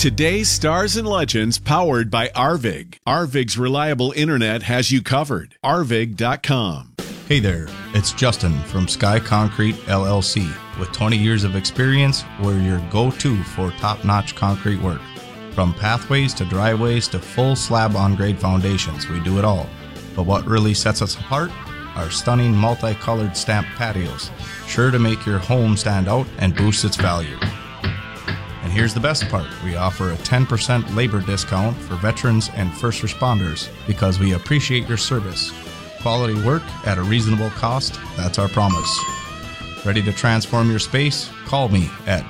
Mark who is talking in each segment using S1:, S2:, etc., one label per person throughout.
S1: Today's stars and legends powered by Arvig. Arvig's reliable internet has you covered. Arvig.com.
S2: Hey there, it's Justin from Sky Concrete LLC. With 20 years of experience, we're your go-to for top-notch concrete work. From pathways to driveways to full slab-on-grade foundations, we do it all. But what really sets us apart? Our stunning multicolored stamped patios, sure to make your home stand out and boost its value. And here's the best part, we offer a 10% labor discount for veterans and first responders because we appreciate your service. Quality work at a reasonable cost, that's our promise. Ready to transform your space? Call me at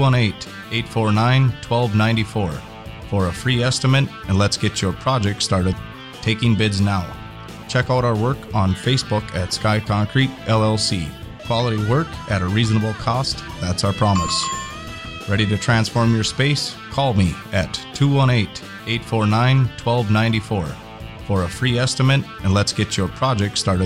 S2: 218-849-1294 for a free estimate, and let's get your project started. Taking bids now. Check out our work on Facebook at Sky Concrete LLC. Quality work at a reasonable cost, that's our promise. Ready to transform your space? Call me at 218-849-1294 for a free estimate, and let's get your project started.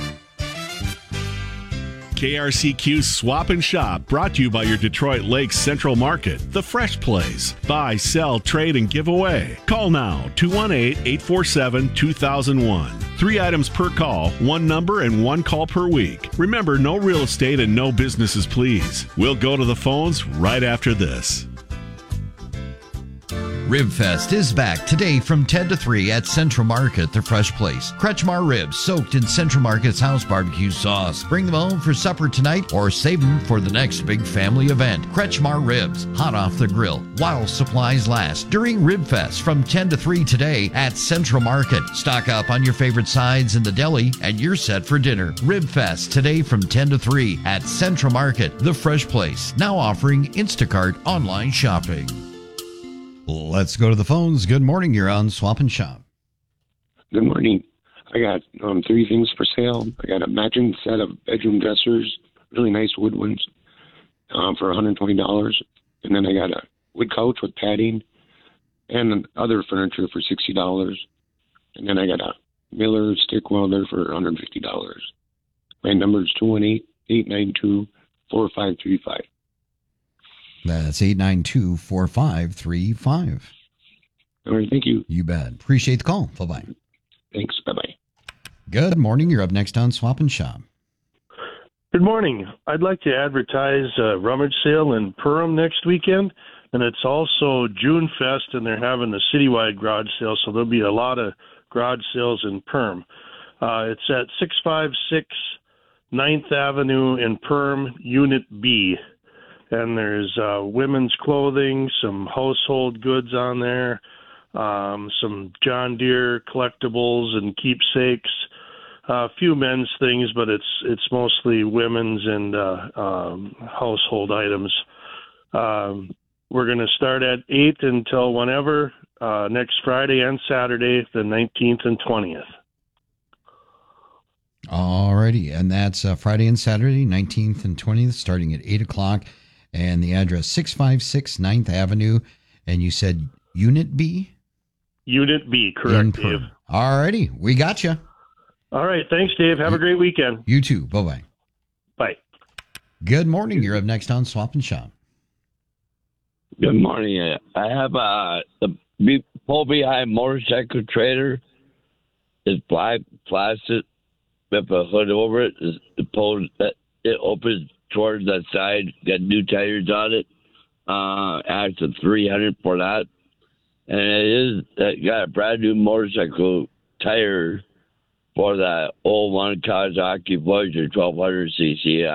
S1: KRCQ Swap and Shop, brought to you by your Detroit Lakes Central Market, the Fresh Place. Buy, sell, trade, and give away. Call now, 218-847-2001. 3 items per call, 1 number, and 1 call per week. Remember, no real estate and no businesses, please. We'll go to the phones right after this.
S3: Ribfest is back today from 10 to 3 at Central Market, the Fresh Place. Kretschmar ribs soaked in Central Market's house barbecue sauce. Bring them home for supper tonight or save them for the next big family event. Kretschmar ribs, hot off the grill, while supplies last. During Ribfest from 10 to 3 today at Central Market. Stock up on your favorite sides in the deli and you're set for dinner. Ribfest today from 10 to 3 at Central Market, the Fresh Place. Now offering Instacart online shopping.
S4: Let's go to the phones. Good morning. You're on Swap and Shop.
S5: Good morning. I got 3 things for sale. I got a matching set of bedroom dressers, really nice wood ones, for $120. And then I got a wood couch with padding and other furniture for $60. And then I got a Miller stick welder for $150. My number is 218-892-4535.
S4: That's 892-4535.
S5: All right, thank you.
S4: You bet. Appreciate the call. Bye-bye.
S5: Thanks. Bye-bye.
S4: Good morning. You're up next on Swap and Shop.
S6: Good morning. I'd like to advertise a rummage sale in Perham next weekend, and it's also June Fest, and they're having a citywide garage sale, so there'll be a lot of garage sales in Perham. It's at 656 9th Avenue in Perham, Unit B. And there's women's clothing, some household goods on there, some John Deere collectibles and keepsakes, a few men's things, but it's mostly women's and household items. We're going to start at 8 until whenever, next Friday and Saturday, the 19th and 20th.
S4: All righty. And that's Friday and Saturday, 19th and 20th, starting at 8 o'clock. And the address, 656 9th Avenue. And you said Unit B?
S6: Unit B, correct, Dave.
S4: All righty. We got you.
S6: All right. Thanks, Dave. Have a great weekend.
S4: You too. Bye-bye.
S6: Bye.
S4: Good morning. You're up next on Swap and Shop.
S7: Good morning. I have the pull behind motorcycle trailer. It's black plastic with a hood over it. The pole that it opens towards that side, got new tires on it. Asked a $300 for that, and it got a brand new motorcycle tire for that old one Kawasaki Voyager 1200 cc.